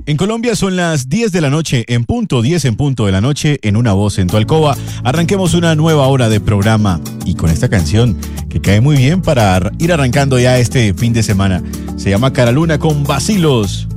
En Colombia son las 10 de la noche, en punto, 10 en punto de la noche, en Una Voz en tu Alcoba. Arranquemos una nueva hora de programa y con esta canción que cae muy bien para ir arrancando ya este fin de semana. Se llama Cara Luna con Vacilos.